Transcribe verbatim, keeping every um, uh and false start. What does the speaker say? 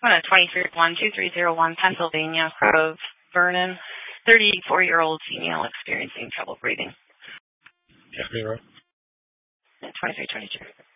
On a twenty-three one two three zero one Pennsylvania, Grove, Vernon, thirty-four-year-old female experiencing trouble breathing. Yes, Miro. twenty-three twenty-two.